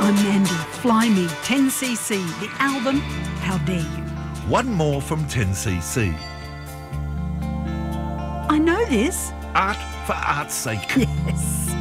I'm Mandy. Fly Me, 10cc. The album, How Dare You. One more from 10cc. I know this. Art for art's sake. Yes.